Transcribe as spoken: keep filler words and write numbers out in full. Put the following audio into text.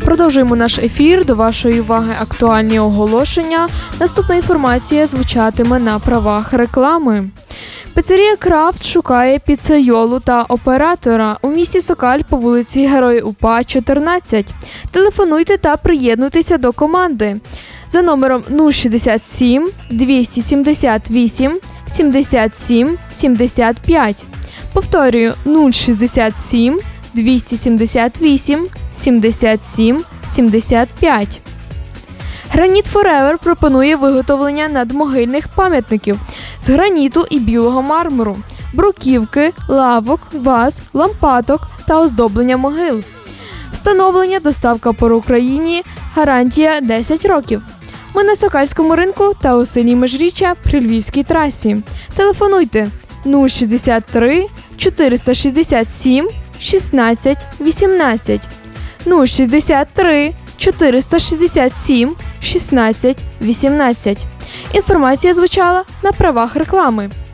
Продовжуємо наш ефір. До вашої уваги актуальні оголошення. Наступна інформація звучатиме на правах реклами. Піцерія Крафт шукає піцейолу та оператора у місті Сокаль по вулиці Героїв УПА, чотирнадцять. Телефонуйте та приєднуйтеся до команди за номером нуль шістдесят сім двісті сімдесят вісім сімдесят сім сімдесят п'ять. Повторюю, нуль шістдесят сім двісті сімдесят вісім сімдесят сім сімдесят п'ять. Граніт Форевер пропонує виготовлення надмогильних пам'ятників з граніту і білого мармуру, бруківки, лавок, ваз, лампадок та оздоблення могил. Встановлення, доставка по Україні, гарантія десять років. Ми на Сокальському ринку та у селі Межріччя при Львівській трасі. Телефонуйте нуль шістдесят три чотириста шістдесят сім шістнадцять вісімнадцять, нуль шістдесят три чотириста шістдесят сім шістнадцять вісімнадцять. Інформація звучала на правах реклами.